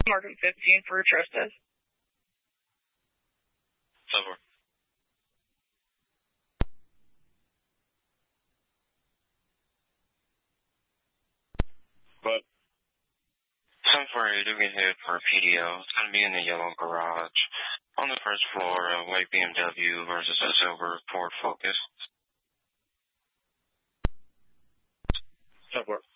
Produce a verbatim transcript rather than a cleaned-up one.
Markham fifteen for trust test. ten four. But ten four, you're doing hit for a P D O. It's going to be in the yellow garage on the first floor, a white B M W versus a silver Ford Focus. ten four.